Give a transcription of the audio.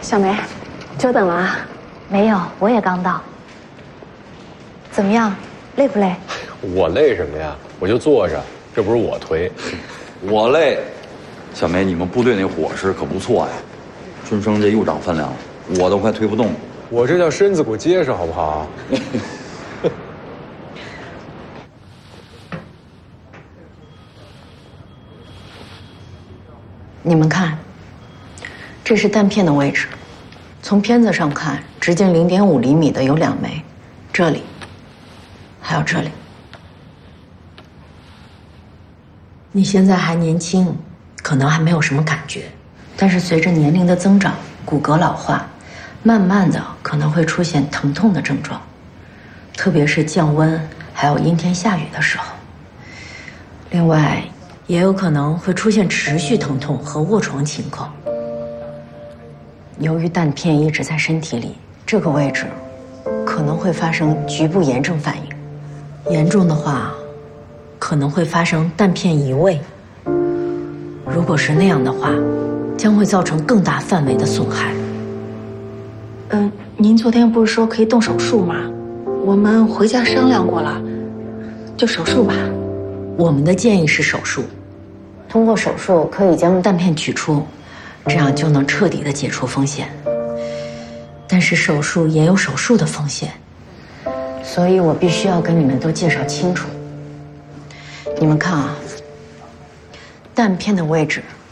小梅，久等了啊。 没有，我也刚到。怎么样，累不累？ 我累什么呀？我就坐着，这不是我推。 我累。小梅，你们部队那伙食可不错呀，春生这又长分量了，我都快推不动了。 我这叫身子骨结实，好不好？ 你们看，这是弹片的位置。从片子上看，直径0.5厘米的有2枚，这里，还有这里。你现在还年轻，可能还没有什么感觉，但是随着年龄的增长，骨骼老化，慢慢的可能会出现疼痛的症状，特别是降温还有阴天下雨的时候。另外，也有可能会出现持续疼痛和卧床情况。由于弹片一直在身体里，这个位置可能会发生局部炎症反应，严重的话可能会发生弹片移位。如果是那样的话，将会造成更大范围的损害。 您昨天不是说可以动手术吗？我们回家商量过了，就手术吧。 我们的建议是手术，通过手术可以将弹片取出，这样就能彻底的解除风险。但是手术也有手术的风险，所以我必须要跟你们都介绍清楚。你们看啊，弹片的位置